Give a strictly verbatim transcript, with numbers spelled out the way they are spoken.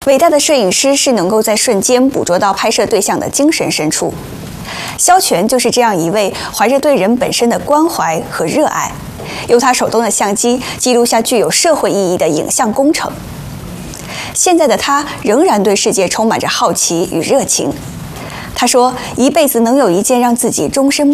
伟大的摄影师是能够在瞬间捕捉到拍摄对象的精神深处。萧全就是这样一位怀着对人本身的关怀和热爱，用他手中的相机记录下具有社会意义的影像工程。现在的他仍然对世界充满着好奇与热情。他说：“一辈子能有一件让自己终身